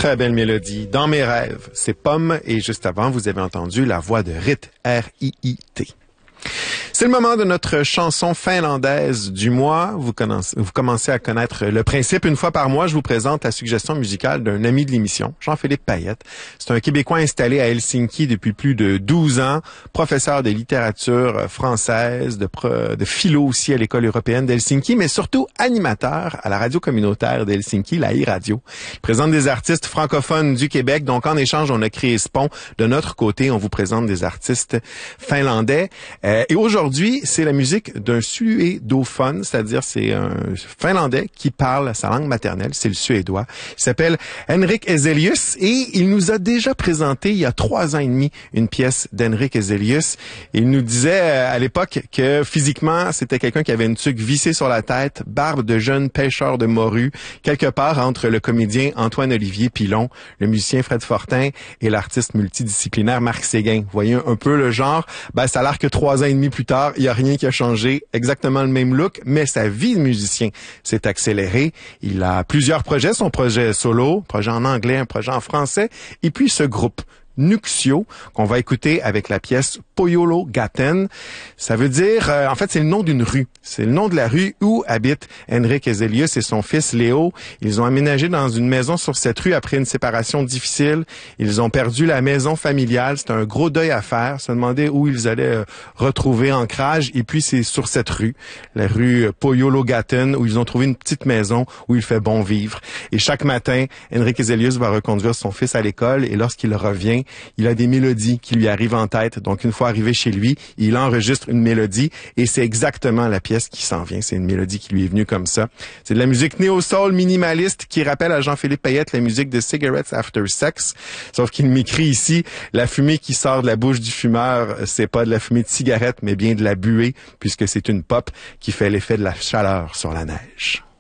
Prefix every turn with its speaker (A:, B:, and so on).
A: Très belle mélodie. Dans mes rêves, c'est Pomme. Et juste avant, vous avez entendu la voix de Rit, R-I-I-T. C'est le moment de notre chanson finlandaise du mois. Vous commencez à connaître le principe. Une fois par mois, je vous présente la suggestion musicale d'un ami de l'émission, Jean-Philippe Payette. C'est un Québécois installé à Helsinki depuis plus de 12 ans, professeur de littérature française, de philo aussi à l'École européenne d'Helsinki, mais surtout animateur à la radio communautaire d'Helsinki, la e-radio. Il présente des artistes francophones du Québec, donc en échange, on a créé ce pont. De notre côté, on vous présente des artistes finlandais. Et aujourd'hui, c'est la musique d'un suédophone, c'est-à-dire c'est un Finlandais qui parle sa langue maternelle, c'est le suédois. Il s'appelle Henrik Ezelius et il nous a déjà présenté il y a 3 ans et demi une pièce d'Henrik Ezelius. Il nous disait à l'époque que physiquement, c'était quelqu'un qui avait une tuque vissée sur la tête, barbe de jeune pêcheur de morue, quelque part entre le comédien Antoine-Olivier Pilon, le musicien Fred Fortin et l'artiste multidisciplinaire Marc Séguin. Vous voyez un peu le genre? Ça a l'air que 3 ans et demi plus tard, il n'y a rien qui a changé, exactement le même look, mais sa vie de musicien s'est accélérée. Il a plusieurs projets, son projet solo, projet en anglais, un projet en français, et puis ce groupe Nuxio, qu'on va écouter avec la pièce Poyolo Gaten. Ça veut dire, en fait, c'est le nom d'une rue. C'est le nom de la rue où habite Henrik Ezelius et son fils Léo. Ils ont aménagé dans une maison sur cette rue après une séparation difficile. Ils ont perdu la maison familiale. C'était un gros deuil à faire. Se demander où ils allaient retrouver ancrage. Et puis, c'est sur cette rue, la rue Poyolo Gaten, où ils ont trouvé une petite maison où il fait bon vivre. Et chaque matin, Henrik Ezelius va reconduire son fils à l'école et lorsqu'il revient, il a des mélodies qui lui arrivent en tête. Donc, une fois arrivé chez lui, il enregistre une mélodie et c'est exactement la pièce qui s'en vient. C'est une mélodie qui lui est venue comme ça. C'est de la musique néo-soul minimaliste qui rappelle à Jean-Philippe Payette la musique de Cigarettes After Sex. Sauf qu'il m'écrit ici, la fumée qui sort de la bouche du fumeur, c'est pas de la fumée de cigarette, mais bien de la buée, puisque c'est une pop qui fait l'effet de la chaleur sur la neige.